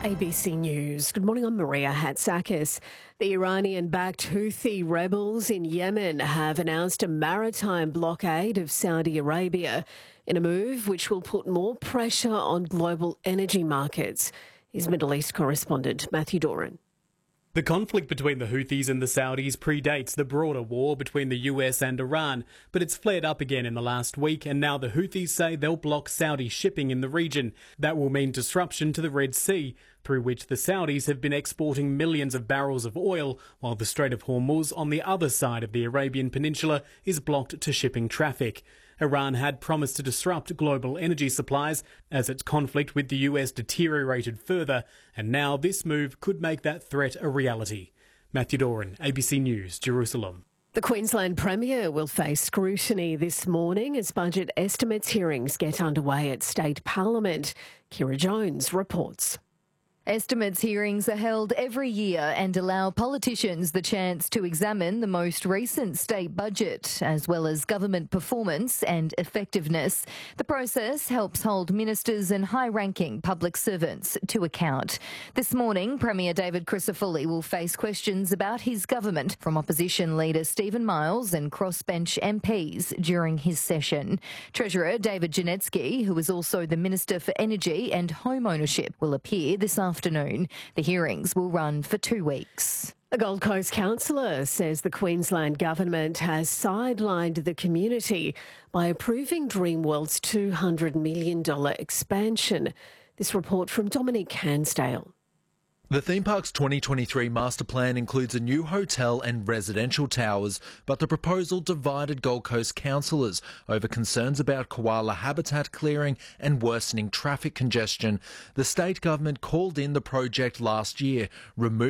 ABC News. Good morning, I'm Maria Hatzakis. The Iranian-backed Houthi rebels in Yemen have announced a maritime blockade of Saudi Arabia in a move which will put more pressure on global energy markets. Here's Middle East correspondent Matthew Doran. The conflict between the Houthis and the Saudis predates the broader war between the US and Iran, but it's flared up again in the last week, and now the Houthis say they'll block Saudi shipping in the region. That will mean disruption to the Red Sea, through which the Saudis have been exporting millions of barrels of oil, while the Strait of Hormuz on the other side of the Arabian Peninsula is blocked to shipping traffic. Iran had promised to disrupt global energy supplies as its conflict with the US deteriorated further, and now this move could make that threat a reality. Matthew Doran, ABC News, Jerusalem. The Queensland Premier will face scrutiny this morning as budget estimates hearings get underway at State Parliament. Kira Jones reports. Estimates hearings are held every year and allow politicians the chance to examine the most recent state budget, as well as government performance and effectiveness. The process helps hold ministers and high-ranking public servants to account. This morning, Premier David Crisafulli will face questions about his government from opposition leader Stephen Miles and crossbench MPs during his session. Treasurer David Janetsky, who is also the Minister for Energy and Home Ownership, will appear this afternoon. The hearings will run for 2 weeks. A Gold Coast councillor says the Queensland government has sidelined the community by approving Dreamworld's $200 million expansion. This report from Dominic Hansdale. The theme park's 2023 master plan includes a new hotel and residential towers, but the proposal divided Gold Coast councillors over concerns about koala habitat clearing and worsening traffic congestion. The state government called in the project last year, removed